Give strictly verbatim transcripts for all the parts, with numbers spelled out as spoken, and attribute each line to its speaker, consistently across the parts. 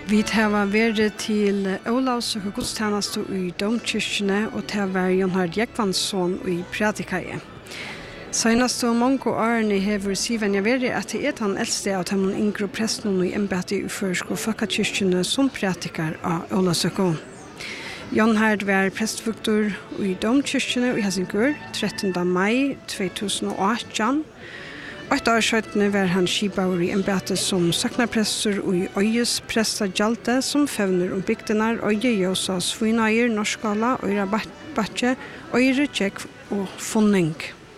Speaker 1: Vi tar vært til Olavs og gudstjeneste i domkirkene, og til var Jon-Hard Jekvansson i Pratikaie. Senast og mange årene har Sivan vært at det er den eldste av de yngre prestene i embetet i førsk og folkekirkene som pratikar av Olavs og gud. Jon-Hard var prestvuktor i domkirkene i Helsingør trettende mai to tusen og atten. Åtte år skjøttene var han skibauer i embetet som søknarprester og i Øyes presta Gjalte som fevner om bygdenar Øye Jøsa Svinøyer, Norskala, Øyra Batje, Øyre Tjekk og Fonning.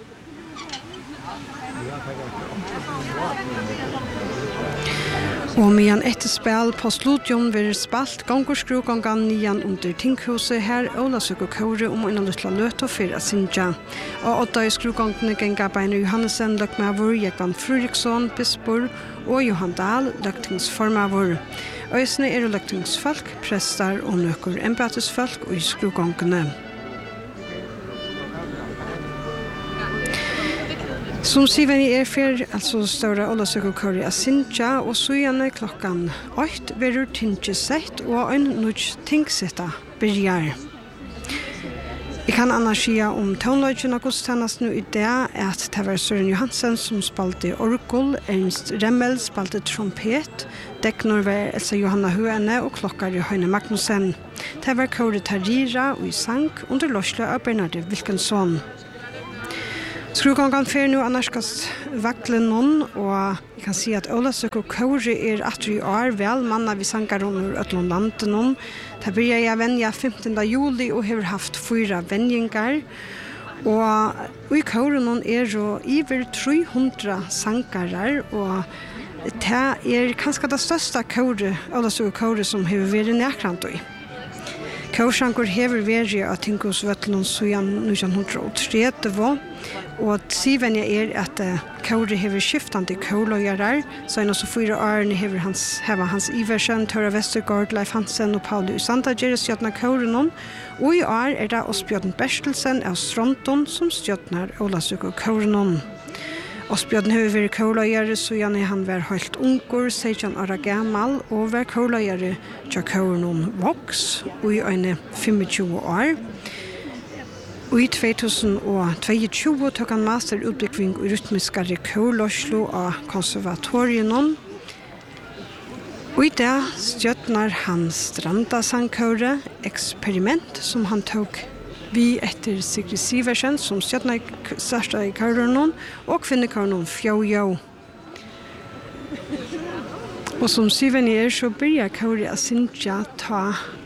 Speaker 1: Og medan etter spil på Slutjon vil spalt gongorskrogongan nian under tinghuset her Olavsøk og Kåre om en lilla løt og fyrir Sinja. Og åtta i skrogongene genga Beine Johannesen, løkmavur, Jekvan Fruriksson, Bispor og Johan Dahl, løktingsformavur. Øysene er løktingsfolk, prestar og nøkker embetisfolk og i skrogongene. Som Sivan er for, altså større Olavsøk og Kåre av Sinja, og så gjerne klokkan åtte verur tingesett og en nødt tingsetta byrjar. Jeg kan annars sige om tonløgjen av godstjenesten i det at det var Søren Johansen som spalte orgel, Ernst Remmel spalte trompet, Deknor var Elsa Johanna Høene og klokkar i Høyne Magnussen. Det var Kåre Tarira og i sang under løsle av Bernarde Wilkensson. Skrugongan fer nu annarskast vaklen noen, og jeg kan si at Olavsøk og Kåre er atri år vel manna vi sankar under Øtlund landet noen. Det blir jeg venja femtende juli og har haft fyra venjingar. Og i Kåre noen er jo iver tre hundre sankarar, og det er kanskje det største Kåre, Olavsøk og Kåre som har vært nekrant i. Kårsankur hever vært av Tinghusvøtlen siden nitton tretti, og Sivan er at Kåre hever skiftande kårløyarar, så en av så fyra årene hever hans, hever hans Iversen, Tøra Vestergaard, Leif Hansen og Pauli Usanda gjør stjøtna Kårenon, og i år er det Åsbjørn Berstelsen av Stronton som stjøtnar Olavsøk og Kårenon. Åsbjørn har vært kårløyere, så gjerne han var helt unger, seksten år gammal, og var kårløyere til Kårenon Vox, og i øyne tjuefem år. Og i to tusen tjueto tok han masterutbygging i rytmiskare kårløslo av konservatorien. Og i det stjøtnar han Stranda-sangkåre, eksperiment som han tok vi etter Sigrid Siversen som stjøtnar største i kårenon og kvinnekårenon Fjøjå. Og som Sivan er så byrja Kåre av Sinja ta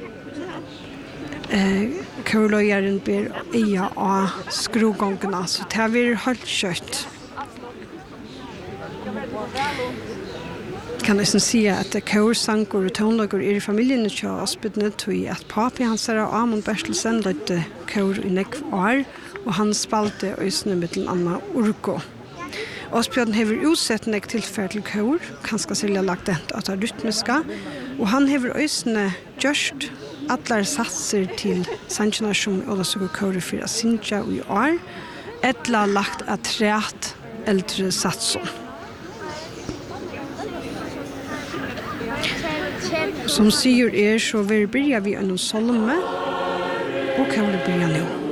Speaker 1: eh, kårløyeren ber eia av skrogongene, så det har vært helt kjøtt. Kan jeg si at kårsanger og tonlager er i familien til Åsbjørn til at papi hans er av Amund Berstelsen lødde kår i nekv år, og han spalte øysene med til Anna Urko. Åsbjørn hever utsett nek tilfell til kår, kanskje selv lagt dent at det er rytmiska, og han hever øysene gjørst atler satser til sannsjoner som Olavsøk og Kåre for Sinja i år, etla lagt at treat eldre satser. Som sier er så vil byrja vi en solme, og Kåre byrja nå.